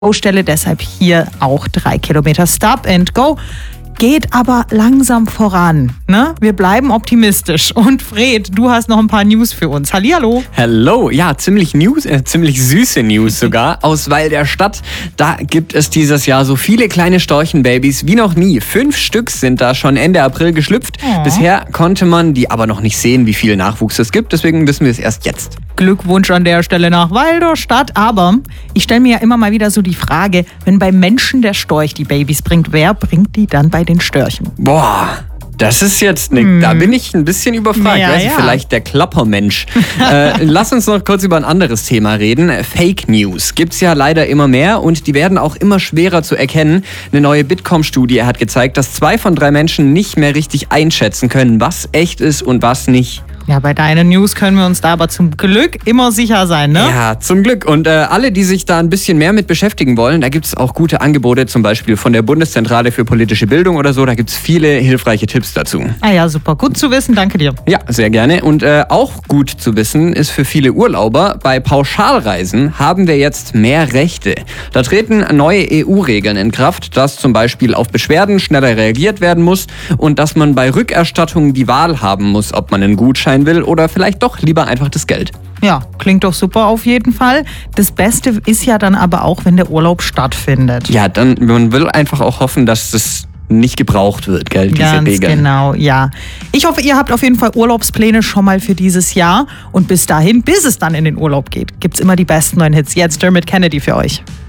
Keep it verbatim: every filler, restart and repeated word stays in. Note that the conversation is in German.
Baustelle, deshalb hier auch drei Kilometer Stop and Go. Geht aber langsam voran. Ne? Wir bleiben optimistisch. Und Fred, du hast noch ein paar News für uns. Hallihallo. Hallo, ja, ziemlich News, äh, ziemlich süße News sogar aus Weil der Stadt. Da gibt es dieses Jahr so viele kleine Storchenbabys wie noch nie. Fünf Stück sind da schon Ende April geschlüpft. Oh. Bisher konnte man die aber noch nicht sehen, wie viel Nachwuchs es gibt. Deswegen wissen wir es erst jetzt. Glückwunsch an der Stelle nach Weil der Stadt. Aber ich stelle mir ja immer mal wieder so die Frage, wenn beim Menschen der Storch die Babys bringt, wer bringt die dann bei den Störchen? Boah, das ist jetzt, ne, hm. da bin ich ein bisschen überfragt. Ja, Weiß ich, ja. vielleicht der Klappermensch. äh, lass uns noch kurz über ein anderes Thema reden. Fake News gibt's ja leider immer mehr und die werden auch immer schwerer zu erkennen. Eine neue Bitkom-Studie hat gezeigt, dass zwei von drei Menschen nicht mehr richtig einschätzen können, was echt ist und was nicht. Ja, bei deinen News können wir uns da aber zum Glück immer sicher sein, ne? Ja, zum Glück. Und äh, alle, die sich da ein bisschen mehr mit beschäftigen wollen, da gibt es auch gute Angebote, zum Beispiel von der Bundeszentrale für politische Bildung oder so. Da gibt es viele hilfreiche Tipps dazu. Ah ja, super. Gut zu wissen. Danke dir. Ja, sehr gerne. Und äh, auch gut zu wissen ist für viele Urlauber, bei Pauschalreisen haben wir jetzt mehr Rechte. Da treten neue E U-Regeln in Kraft, dass zum Beispiel auf Beschwerden schneller reagiert werden muss und dass man bei Rückerstattungen die Wahl haben muss, ob man einen Gutschein will oder vielleicht doch lieber einfach das Geld. Ja, klingt doch super auf jeden Fall. Das Beste ist ja dann aber auch, wenn der Urlaub stattfindet. Ja, dann man will einfach auch hoffen, dass das nicht gebraucht wird, gell, diese Ganz Regeln. Genau, ja. Ich hoffe, ihr habt auf jeden Fall Urlaubspläne schon mal für dieses Jahr. Und bis dahin, bis es dann in den Urlaub geht, gibt's immer die besten neuen Hits. Jetzt Dermot Kennedy für euch.